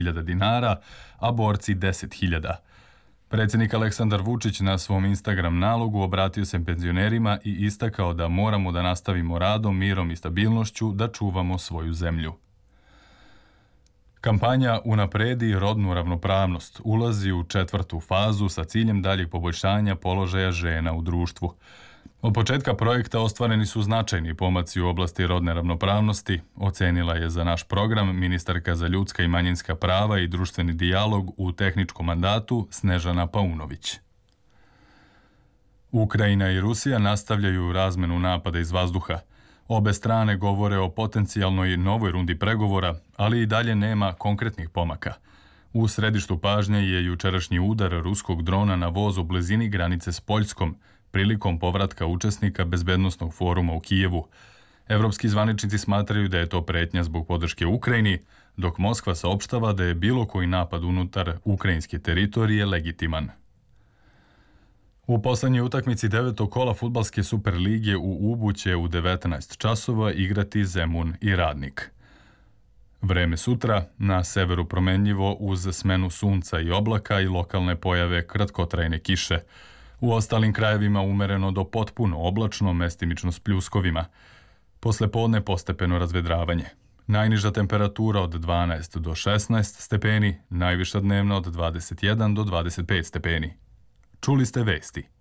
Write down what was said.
hiljada dinara, a borci 10.000. Predsjednik Aleksandar Vučić na svom Instagram nalogu obratio se penzionerima i istakao da moramo da nastavimo radom, mirom i stabilnošću da čuvamo svoju zemlju. Kampanja Unapredi rodnu ravnopravnost ulazi u 4. fazu sa ciljem daljeg poboljšanja položaja žena u društvu. Od početka projekta ostvareni su značajni pomaci u oblasti rodne ravnopravnosti, ocenila je za naš program ministarka za ljudska i manjinska prava i društveni dijalog u tehničkom mandatu Snežana Paunović. Ukrajina i Rusija nastavljaju razmenu napada iz vazduha. Obe strane govore o potencijalnoj novoj rundi pregovora, ali i dalje nema konkretnih pomaka. U središtu pažnje je jučerašnji udar ruskog drona na voz u blizini granice s Poljskom, prilikom povratka učesnika bezbednosnog foruma u Kijevu. Evropski zvaničnici smatraju da je to pretnja zbog podrške Ukrajini, dok Moskva saopštava da je bilo koji napad unutar ukrajinske teritorije legitiman. U poslednjoj utakmici 9. kola fudbalske Superlige u Ubu će u 19 časova igrati Zemun i Radnik. Vreme sutra, na severu promenljivo uz smenu sunca i oblaka i lokalne pojave kratkotrajne kiše. U ostalim krajevima umereno do potpuno oblačno, mestimično s pljuskovima. Posle podne postepeno razvedravanje. Najniža temperatura od 12 do 16 stepeni, najviša dnevna od 21 do 25 stepeni. Čuli ste vesti.